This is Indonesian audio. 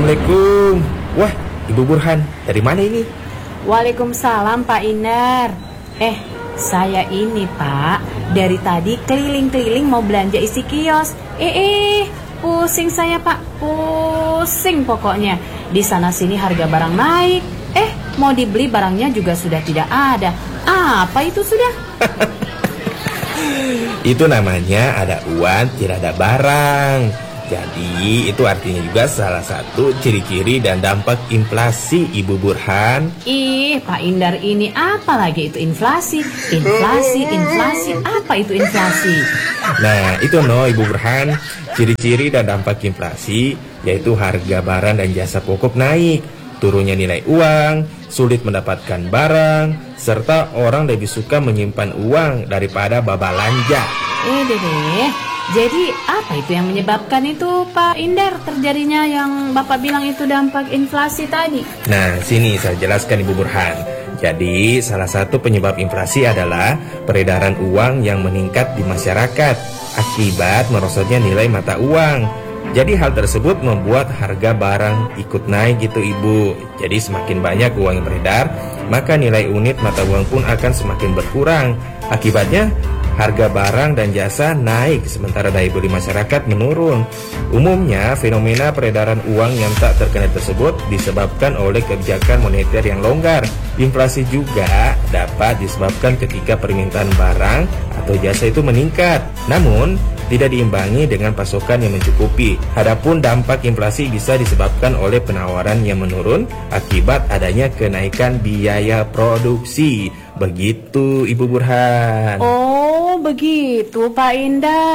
Assalamualaikum. Wah, Ibu Burhan, dari mana ini? Waalaikumsalam Pak Indar. Saya ini Pak, dari tadi keliling-keliling mau belanja isi kios. Pusing saya Pak, pusing pokoknya. Di sana sini harga barang naik. Mau dibeli barangnya juga sudah tidak ada. Apa itu sudah? Itu namanya ada uang, tidak ada barang. Jadi itu artinya juga salah satu ciri-ciri dan dampak inflasi, Ibu Burhan. Pak Indar ini apa lagi itu inflasi? Inflasi, apa itu inflasi? Nah itu Ibu Burhan, ciri-ciri dan dampak inflasi yaitu harga barang dan jasa pokok naik, turunnya nilai uang, sulit mendapatkan barang, serta orang lebih suka menyimpan uang daripada babelanja. Jadi apa itu yang menyebabkan itu Pak Indar terjadinya yang Bapak bilang itu dampak inflasi tadi? Nah sini saya jelaskan Ibu Burhan. Jadi salah satu penyebab inflasi adalah peredaran uang yang meningkat di masyarakat akibat merosotnya nilai mata uang. Jadi hal tersebut membuat harga barang ikut naik gitu Ibu. Jadi semakin banyak uang yang beredar, maka nilai unit mata uang pun akan semakin berkurang. Akibatnya harga barang dan jasa naik sementara daya beli masyarakat menurun. Umumnya fenomena peredaran uang yang tak terkendali tersebut disebabkan oleh kebijakan moneter yang longgar. Inflasi juga dapat disebabkan ketika permintaan barang atau jasa itu meningkat, namun tidak diimbangi dengan pasokan yang mencukupi. Adapun dampak inflasi bisa disebabkan oleh penawaran yang menurun akibat adanya kenaikan biaya produksi. Begitu Ibu Burhan. Oh begitu Pak Indar.